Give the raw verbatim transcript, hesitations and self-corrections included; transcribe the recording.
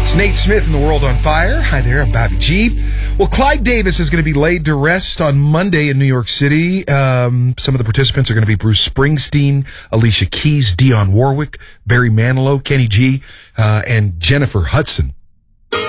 It's Nate Smith in The World on Fire. Hi there, I'm Bobby G. Well, Clive Davis is going to be laid to rest on Monday in New York City. Um, some of the participants are going to be Bruce Springsteen, Alicia Keys, Dionne Warwick, Barry Manilow, Kenny G, uh, and Jennifer Hudson.